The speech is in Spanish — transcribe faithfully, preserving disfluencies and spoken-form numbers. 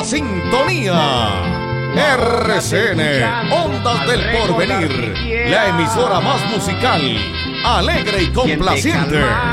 la sintonía. R C N, Ondas del Porvenir, la emisora más musical, alegre y complaciente.